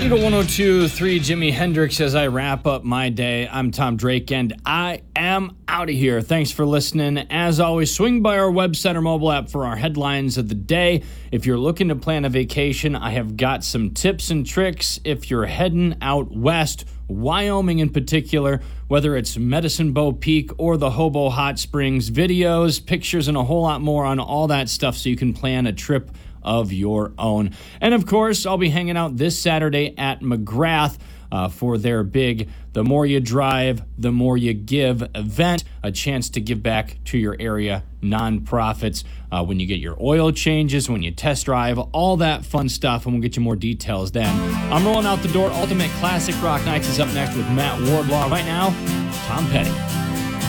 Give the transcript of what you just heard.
Eagle 102.3 Jimi Hendrix as I wrap up my day. I'm Tom Drake, and I am out of here. Thanks for listening. As always, swing by our website or mobile app for our headlines of the day. If you're looking to plan a vacation, I have got some tips and tricks. If you're heading out west, Wyoming in particular, whether it's Medicine Bow Peak or the Hobo Hot Springs, videos, pictures, and a whole lot more on all that stuff so you can plan a trip of your own. And of course, I'll be hanging out this Saturday at McGrath for their big The More You Drive, The More You Give event, a chance to give back to your area nonprofits when you get your oil changes, when you test drive, all that fun stuff, and we'll get you more details then. I'm rolling out the door. Ultimate Classic Rock Nights is up next with Matt Wardlaw. Right now, Tom Petty.